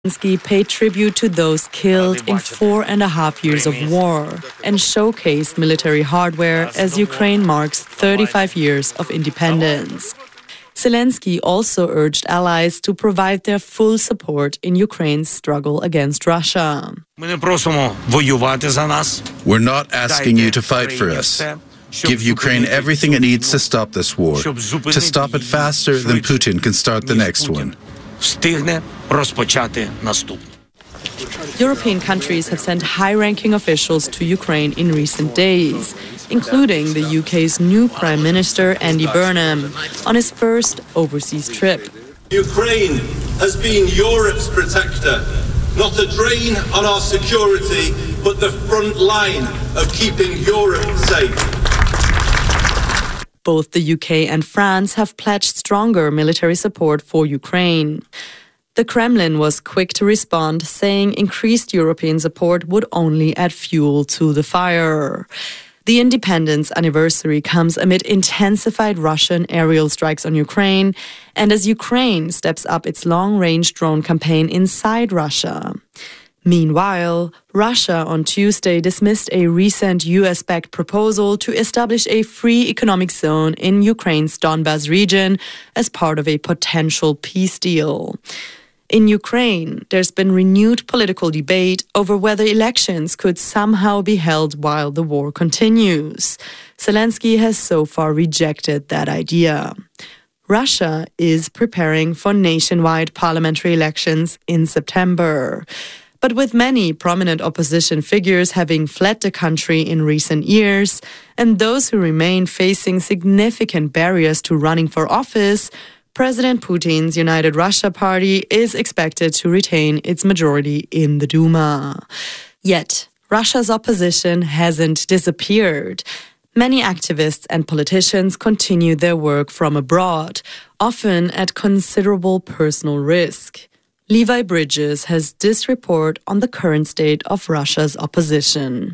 Zelensky paid tribute to those killed in 4.5 years of war and showcased military hardware as Ukraine marks 35 years of independence. Zelensky also urged allies to provide their full support in Ukraine's struggle against Russia. We're not asking you to fight for us. Give Ukraine everything it needs to stop this war, to stop it faster than Putin can start the next one. European countries have sent high-ranking officials to Ukraine in recent days, including the UK's new Prime Minister, Andy Burnham, on his first overseas trip. Ukraine has been Europe's protector, not a drain on our security, but the front line of keeping Europe safe. Both the UK and France have pledged stronger military support for Ukraine. The Kremlin was quick to respond, saying increased European support would only add fuel to the fire. The independence anniversary comes amid intensified Russian aerial strikes on Ukraine and as Ukraine steps up its long-range drone campaign inside Russia. Meanwhile, Russia on Tuesday dismissed a recent US-backed proposal to establish a free economic zone in Ukraine's Donbas region as part of a potential peace deal. In Ukraine, there's been renewed political debate over whether elections could somehow be held while the war continues. Zelensky has so far rejected that idea. Russia is preparing for nationwide parliamentary elections in September. But with many prominent opposition figures having fled the country in recent years, and those who remain facing significant barriers to running for office, President Putin's United Russia Party is expected to retain its majority in the Duma. Yet, Russia's opposition hasn't disappeared. Many activists and politicians continue their work from abroad, often at considerable personal risk. Levi Bridges has this report on the current state of Russia's opposition.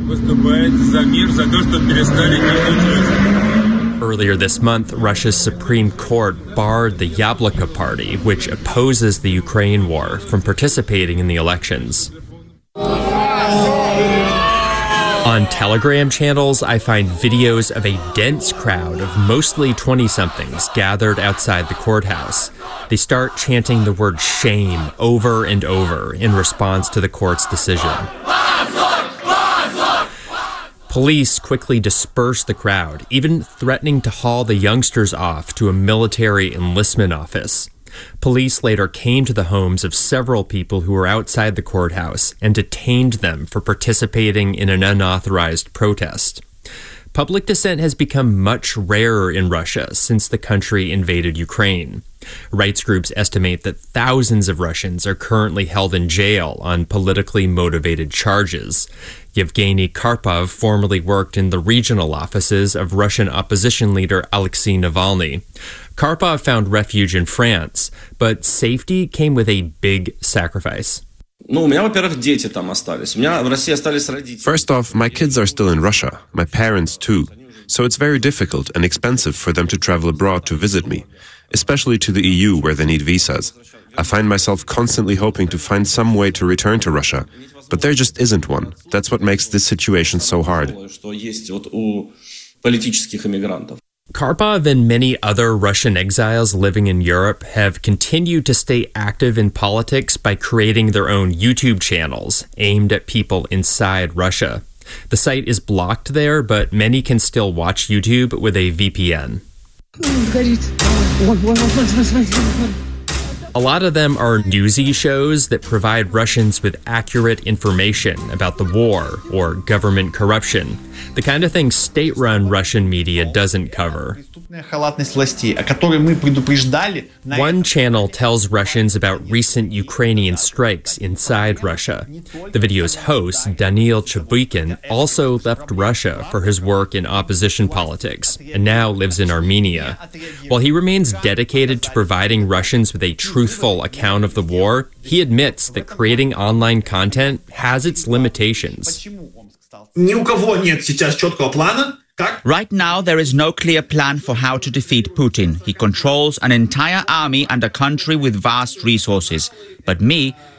Earlier this month, Russia's Supreme Court barred the Yabloko Party, which opposes the Ukraine war, from participating in the elections. On Telegram channels, I find videos of a dense crowd of mostly 20-somethings gathered outside the courthouse. They start chanting the word shame over and over in response to the court's decision. Police quickly disperse the crowd, even threatening to haul the youngsters off to a military enlistment office. Police later came to the homes of several people who were outside the courthouse and detained them for participating in an unauthorized protest. Public dissent has become much rarer in Russia since the country invaded Ukraine. Rights groups estimate that thousands of Russians are currently held in jail on politically motivated charges. Yevgeny Karpov formerly worked in the regional offices of Russian opposition leader Alexei Navalny. Karpov found refuge in France, but safety came with a big sacrifice. First off, my kids are still in Russia, my parents too. So it's very difficult and expensive for them to travel abroad to visit me, especially to the EU where they need visas. I find myself constantly hoping to find some way to return to Russia, but there just isn't one. That's what makes this situation so hard. Karpov and many other Russian exiles living in Europe have continued to stay active in politics by creating their own YouTube channels aimed at people inside Russia. The site is blocked there, but many can still watch YouTube with a VPN. A lot of them are newsy shows that provide Russians with accurate information about the war or government corruption, the kind of thing state-run Russian media doesn't cover. One channel tells Russians about recent Ukrainian strikes inside Russia. The video's host, Daniil Chabuikin, also left Russia for his work in opposition politics and now lives in Armenia. While he remains dedicated to providing Russians with a truthful account of the war, he admits that creating online content has its limitations. Ни у кого нет сейчас четкого плана, Right now, there is no clear plan for how to defeat Putin. He controls an entire army and a country with vast resources. But me,